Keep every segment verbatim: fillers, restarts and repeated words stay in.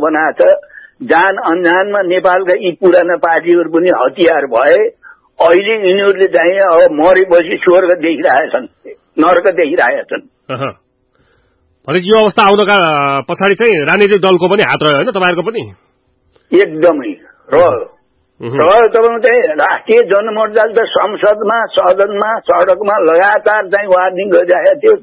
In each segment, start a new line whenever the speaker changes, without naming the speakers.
बनाएको छ। जान अनजानमा नेपालका यी पुराना पार्टीहरू पनि हतियार भए। अहिले यिनीहरूले चाहिँ अब मरेपछि स्वर्ग देखिरहेछन्, नर्क देखिरहेछन्।
भनेपछि यो अवस्था आउनका पछाडि चाहिँ राजनीतिक दलको पनि हात रह्यो होइन, तपाईँहरूको पनि?
एकदमै रह्यो रह्यो तपाईँको चाहिँ राष्ट्रिय जनमोर्चा त संसदमा, सदनमा, सडकमा लगातार चाहिँ वार्निङ गरिरहेको थियो।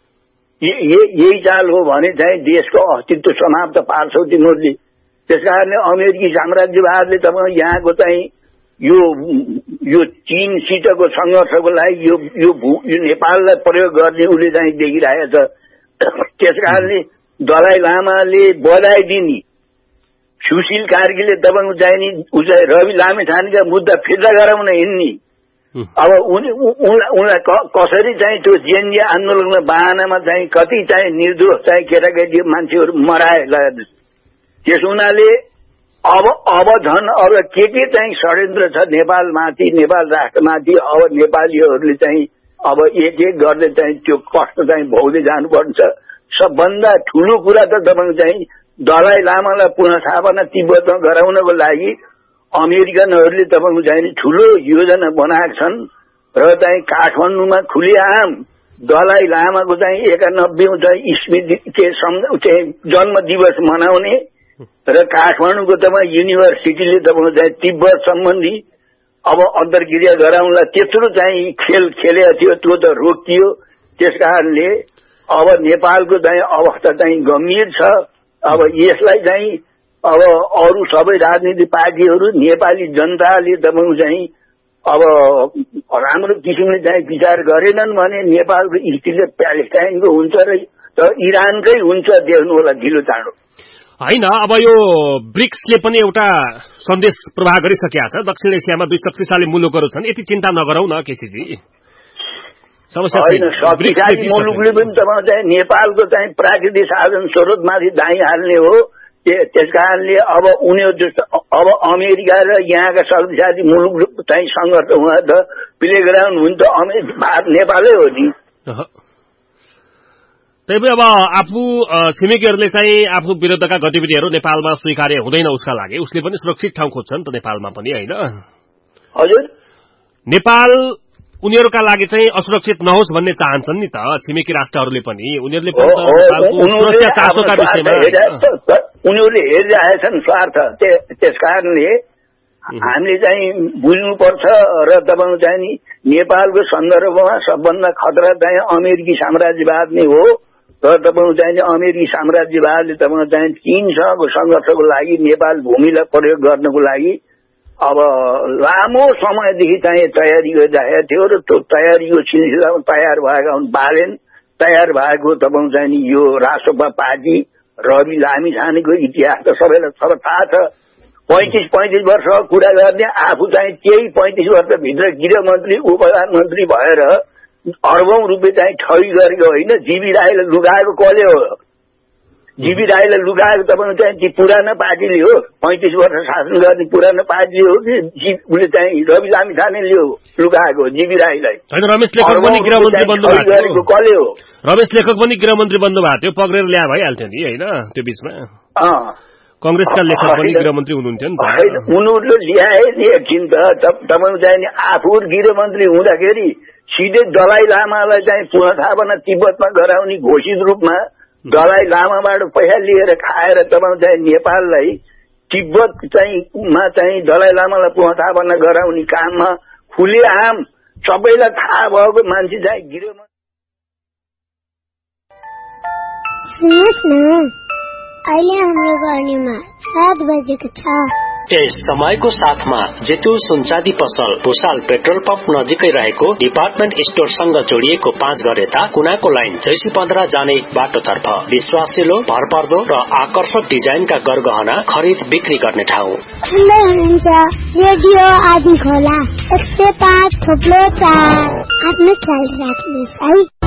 यही चाल हो भने चाहिँ देशको अस्तित्व समाप्त पार्छौ तिमीहरूले। त्यस कारणले अमेरिकी साम्राज्यवादले तपाईँ यहाँको चाहिँ यो यो चीनसितको सङ्घर्षको लागि यो यो यो नेपाललाई प्रयोग गर्ने उसले चाहिँ देखिरहेको छ। त्यस कारणले दलाइ लामाले बधाई दिने, सुशील कार्कीले तपाईँको चाहिँ नि उसलाई रवि लामिछानेका मुद्दा फिर्ता गराउन हिँड्ने। अब उनलाई कसरी चाहिँ त्यो जेएनजी आन्दोलनमा बाहनामा चाहिँ कति चाहिँ निर्दोष चाहिँ केटाकेटी मान्छेहरू मराए। त्यस हुनाले अब अब झन् अब के के चाहिँ षड्यन्त्र छ नेपालमाथि, नेपाल राष्ट्रमाथि, अब नेपालीहरूले चाहिँ अब एक एक गर्दै चाहिँ त्यो कष्ट चाहिँ भोग्दै जानुपर्छ। सबभन्दा ठूलो कुरा त तपाईँको चाहिँ दलाइ लामालाई पुनः स्थापना तिब्बतमा गराउनको लागि अमेरिकनहरूले तपाईँको चाहिँ ठूलो योजना बनाएका छन् र चाहिँ काठमाडौँमा खुलेआम दलाइ लामाको चाहिँ एकानब्बेौं चाहिँ स्मृति के जन्म दिवस मनाउने र काठमाडौँको तपाईँ युनिभर्सिटीले तपाईँको चाहिँ तिब्बत सम्बन्धी अब अन्तर्क्रिया गराउनलाई त्यत्रो चाहिँ खेल खेलेको थियो, त्यो त रोकियो। त्यस कारणले अब नेपालको चाहिँ अवस्था चाहिँ गम्भीर छ। अब यसलाई चाहिँ अब अरू सबै राजनीतिक पार्टीहरू, नेपाली जनताले तपाईँको चाहिँ अब राम्रो किसिमले चाहिँ विचार गरेनन् भने नेपालको स्थिति प्यालेस्टाइनको हुन्छ र इरानकै हुन्छ, देख्नु होला ढिलो चाँडो
होइन। अब यो ब्रिक्सले पनि एउटा सन्देश प्रवाह गरिसकेका छ। दक्षिण एसियामा दुई शक्तिशाली मुलुकहरू छन्, यति चिन्ता नगरौँ न केसीजी।
शक्तिशाली मुलुकले पनि तपाईँ चाहिँ नेपालको चाहिँ प्राकृतिक साधन स्रोतमाथि दाई हाल्ने हो। त्यस कारणले अब उनीहरू जस्तो अब अमेरिका र यहाँका शक्तिशाली मुलुक चाहिँ सङ्घर्ष हुँदा त प्ले ग्राउन्ड हुन्छ भारत नेपालै हो नि।
त्यही अब आफू छिमेकीहरूले चाहिँ आफू विरुद्धका गतिविधिहरू नेपालमा स्वीकार्य हुँदैन उसका लागि, उसले पनि सुरक्षित ठाउँ खोज्छन् त नेपालमा पनि होइन?
हजुर,
नेपाल उनीहरूका लागि चाहिँ असुरक्षित नहोस् भन्ने चाहन्छन् नि त छिमेकी राष्ट्रहरूले पनि। उनीहरूले सुरक्षा चासोका विषयमा
उनीहरूले हेरिरहेछन् स्वार्थ। त्यस कारणले हामीले चाहिँ बुझ्नुपर्छ र तपाईँको चाहिँ नि नेपालको सन्दर्भमा सबभन्दा खतरा चाहिँ अमेरिकी साम्राज्यवाद नै हो र तपाईँको चाहिँ अमेरिकी साम्राज्यवादले तपाईँको चाहिँ चीनसँगको सङ्घर्षको लागि नेपाल भूमिलाई प्रयोग गर्नको लागि अब लामो समयदेखि चाहिँ तयारी गरिरहेको थियो र त्यो तयारीको सिलसिलामा तयार भएका हुन् बालेन तयार भएको तपाईँको चाहिँ नि यो राष्ट्रपा पार्टी रवि लामिछानेको इतिहास त सबैलाई सब थाहा छ। पैंतिस पैंतिस वर्ष कुरा गर्ने आफू चाहिँ त्यही पैंतिस वर्षभित्र गृहमन्त्री उपप्रधानमन्त्री भएर अरबौं रुपियाँ चाहिँ ठगी गरेको होइन। जीवी राईलाई लुगाएको कसले हो? जीवी राईलाई लुगाएको तपाईँको चाहिँ ती पुरानो पार्टीले हो। पैंतिस वर्ष शासन गर्ने पुरानो पार्टीले हो कि उसले चाहिँ रवि लामिछानेले हो लुगाएको जीवी राईलाई?
रमेश लेखक पनि गृहमन्त्री बन्नु भएको
कसले हो?
रमेश लेखक पनि गृहमन्त्री बन्नु भएको थियो, पक्रेर ल्या भइहाल्थ्यो नि होइन? त्यो बीचमा कंग्रेसका लेखक पनि गृहमन्त्री हुनुहुन्थ्यो नि त।
उनीहरूले ल्याए नि एकछिन त तपाईँको चाहिँ आफू गृहमन्त्री हुँदाखेरि सिधै दलाइ लामालाई चाहिँ पुनः स्थापना तिब्बतमा गराउने घोषित रूपमा दलाइ लामाबाट पैसा लिएर खाएर तपाईँको चाहिँ नेपाललाई तिब्बत चाहिँ मा चाहिँ दलाइ लामालाई पुनः स्थापना गराउने काममा खुलेआम सबैलाई थाहा भएको मान्छे चाहिँ गृहमन्त्री।
अहिले हाम्रो गर्नेमा सात बजेको छ।
यस समयको साथमा जेतु सुनचाँदी पसल भुसाल पेट्रोल पम्प नजिकै रहेको डिपार्टमेन्ट स्टोरसँग जोडिएको पाँच घरेता कुनाको लाइन जैसी पन्ध्र जाने बाटोतर्फ विश्वासिलो भरपर्दो र आकर्षक डिजाइनका गरगहना खरिद बिक्री गर्ने ठाउँ।
सुन्दै हुनुहुन्छ रेडियो आदि खोला एक सय पाँच थोप्लो चार। आफ्नो ख्याल राख्नुहोस् है।